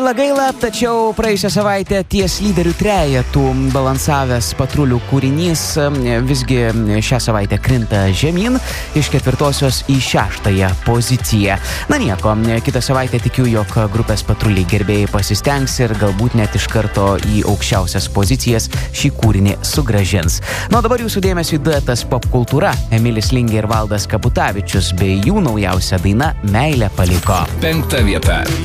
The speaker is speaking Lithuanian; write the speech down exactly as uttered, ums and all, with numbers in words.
Gaila, gaila, tačiau praėjusią savaitę ties lyderių trejetų balansavęs Patrulių kūrinys visgi šią savaitę krinta žemyn iš ketvirtosios į šeštąją poziciją. Na nieko, kitą savaitę tikiu, jog grupės Patruliai gerbėjai pasistengs ir galbūt net iš karto į aukščiausias pozicijas šį kūrinį sugrąžins. Na, dabar jūsų dėmesio duetas Popkultūra, Emilis Lingė ir Valdas Kabutavičius bei jų naujausia daina Meilė paliko. Penkta vieta.